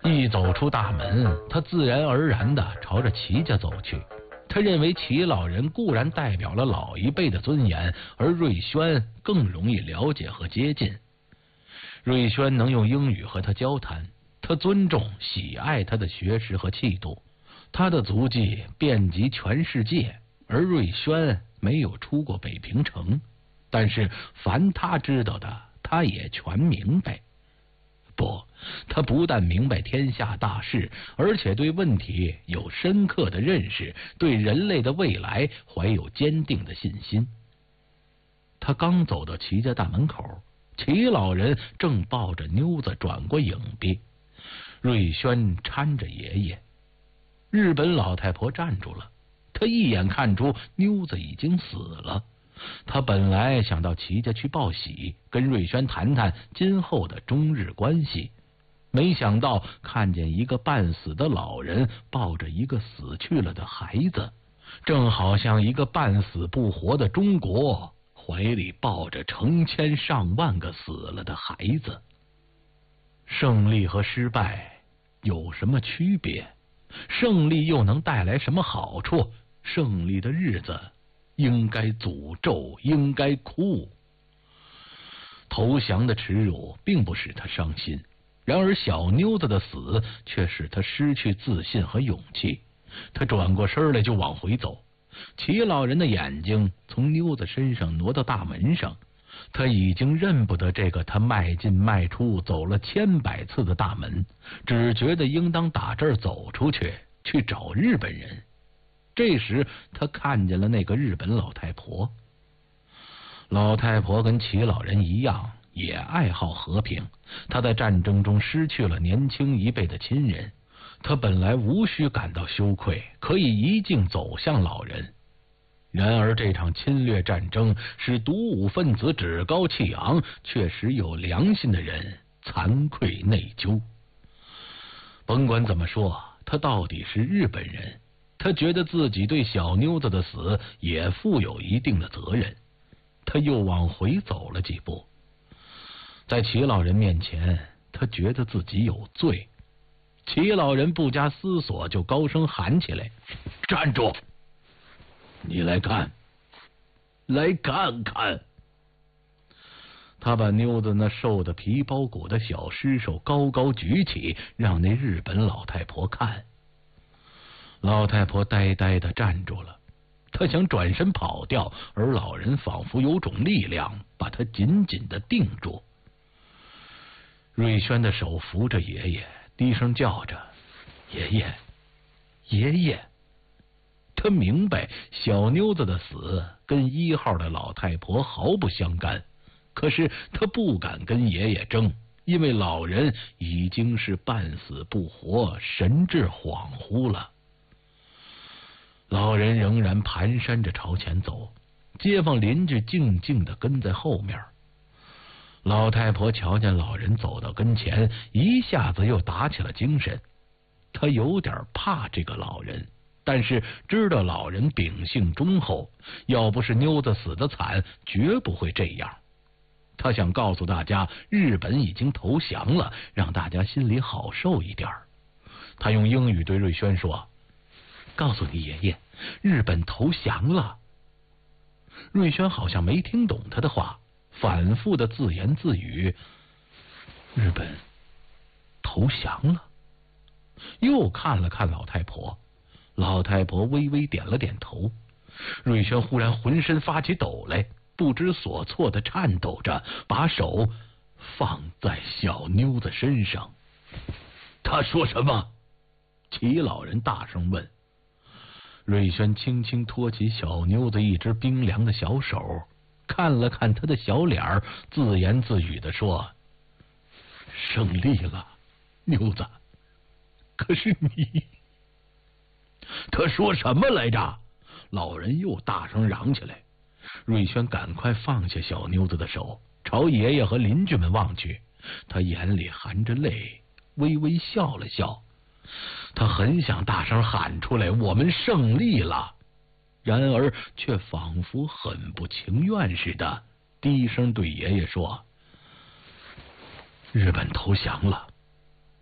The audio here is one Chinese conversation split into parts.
一走出大门，他自然而然地朝着齐家走去。他认为齐老人固然代表了老一辈的尊严，而瑞轩更容易了解和接近。瑞轩能用英语和他交谈，他尊重喜爱他的学识和气度，他的足迹遍及全世界，而瑞轩没有出过北平城，但是凡他知道的，他也全明白。不，他不但明白天下大事，而且对问题有深刻的认识，对人类的未来怀有坚定的信心。他刚走到齐家大门口，齐老人正抱着妞子转过影壁，瑞轩搀着爷爷。日本老太婆站住了，她一眼看出妞子已经死了。他本来想到齐家去报喜，跟瑞轩谈谈今后的中日关系，没想到看见一个半死的老人抱着一个死去了的孩子，正好像一个半死不活的中国怀里抱着成千上万个死了的孩子。胜利和失败有什么区别？胜利又能带来什么好处？胜利的日子应该诅咒，应该哭。投降的耻辱并不使他伤心，然而小妞子的死却使他失去自信和勇气。他转过身来就往回走，齐老人的眼睛从妞子身上挪到大门上，他已经认不得这个他迈进迈出走了千百次的大门，只觉得应当打这儿走出去，去找日本人。这时他看见了那个日本老太婆。老太婆跟齐老人一样，也爱好和平。她在战争中失去了年轻一辈的亲人，她本来无需感到羞愧，可以一径走向老人。然而这场侵略战争使独武分子趾高气昂，却使有良心的人惭愧内疚。甭管怎么说，他到底是日本人，他觉得自己对小妞子的死也负有一定的责任。他又往回走了几步，在齐老人面前，他觉得自己有罪。齐老人不加思索就高声喊起来：站住！你来看，来看看！他把妞子那瘦得皮包骨的小尸首高高举起，让那日本老太婆看。老太婆呆呆地站住了，她想转身跑掉，而老人仿佛有种力量把她紧紧地定住。瑞轩的手扶着爷爷，低声叫着：爷爷，爷爷！他明白小妞子的死跟1号的老太婆毫不相干，可是他不敢跟爷爷争，因为老人已经是半死不活，神志恍惚了。老人仍然蹒跚着朝前走，街坊邻居静静地跟在后面。老太婆瞧见老人走到跟前，一下子又打起了精神。她有点怕这个老人，但是知道老人秉性忠厚，要不是妞子死得惨，绝不会这样。她想告诉大家，日本已经投降了，让大家心里好受一点。她用英语对瑞轩说：告诉你爷爷，日本投降了。瑞轩好像没听懂他的话，反复的自言自语：日本投降了。又看了看老太婆，老太婆微微点了点头。瑞轩忽然浑身发起抖来，不知所措的颤抖着，把手放在小妞子身上。他说什么？齐老人大声问。瑞轩轻轻托起小妞子一只冰凉的小手，看了看她的小脸，自言自语地说：胜利了，妞子。可是你……他说什么来着？老人又大声嚷起来。瑞轩赶快放下小妞子的手，朝爷爷和邻居们望去，他眼里含着泪，微微笑了笑。他很想大声喊出来：我们胜利了！然而却仿佛很不情愿似的，低声对爷爷说：日本投降了。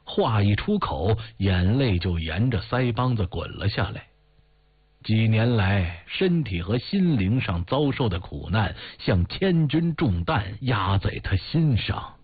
话一出口，眼泪就沿着腮帮子滚了下来。几年来，身体和心灵上遭受的苦难，像千钧重担压在他心上。